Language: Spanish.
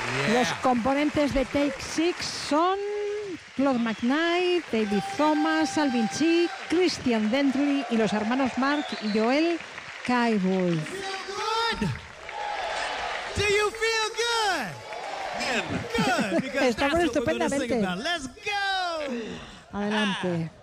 Yeah. Los componentes de Take Six son Claude McKnight, David Thomas, Alvin Chee, Christian Dentry y los hermanos Mark y Joel Cairol. Good. Do you feel good? Good, because Estamos that's what we're gonna sing estupendamente. about. Let's go. Adelante.